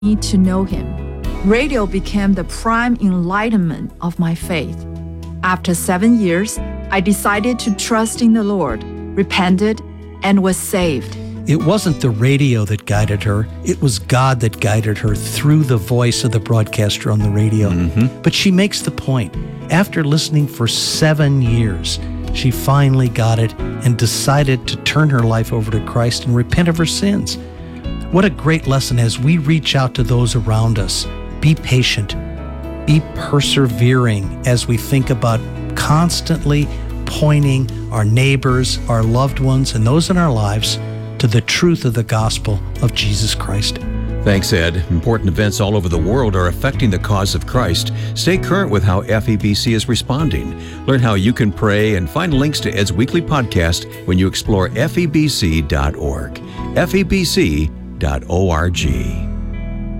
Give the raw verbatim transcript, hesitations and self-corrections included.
me to know Him. Radio became the prime enlightenment of my faith. After seven years, I decided to trust in the Lord, repented, and was saved. It wasn't the radio that guided her. It was God that guided her through the voice of the broadcaster on the radio. Mm-hmm. But she makes the point. After listening for seven years, she finally got it and decided to turn her life over to Christ and repent of her sins. What a great lesson as we reach out to those around us. Be patient. Be persevering as we think about constantly pointing our neighbors, our loved ones, and those in our lives to the truth of the gospel of Jesus Christ. Thanks, Ed. Important events all over the world are affecting the cause of Christ. Stay current with how F E B C is responding. Learn how you can pray and find links to Ed's weekly podcast when you explore F E B C dot org. F E B C dot org.